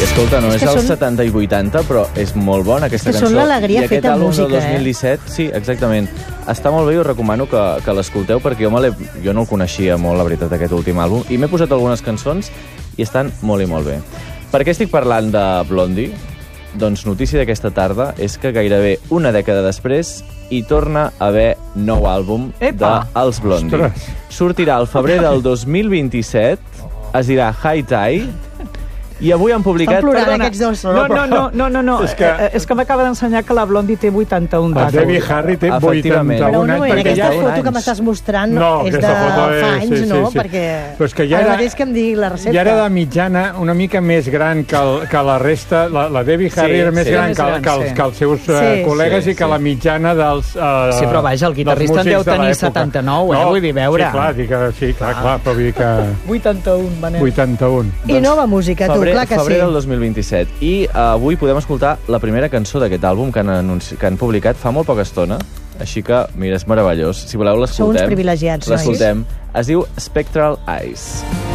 Escolta, no és dels 70 i 80, però és molt bona aquesta cançó. Són l'alegria feta en música, I aquest àlbum del 2017, sí, exactament. Està molt bé i us recomano que l'escolteu, perquè jo no el coneixia molt, la veritat, aquest últim àlbum, i m'he posat algunes cançons i estan molt i molt bé. Per què estic parlant de Blondie? Doncs notícia d'aquesta tarda és que gairebé una dècada després hi torna a haver nou àlbum dels Blondie. Sortirà al febrer del 2027, es dirà High Tide, i avui han publicat... Estan plorant aquests dos. No. És que m'acaba d'ensenyar que la Blondie té 81 anys. El Debbie Harry té 81 anys. Però un moment, aquesta foto que m'estàs mostrant és de fa anys, no? Perquè el mateix que em digui la recepta. Ja era de mitjana, una mica més gran que la resta. La Debbie Harry era més gran que els seus col·legues i que la mitjana dels... Sí, però vaja, el guitarrista en deu tenir 79, vull dir, veure. Sí, clar, però vull dir que... 81, Manel. 81. I nova música, tu, clar que sí. Febrer del 2027. I avui podem escoltar la primera cançó d'aquest àlbum que han publicat fa molt poca estona. Així que, mira, és meravellós. Si voleu, l'escoltem. Sou uns privilegiats, nois. L'escoltem. Es diu Spectral Eyes.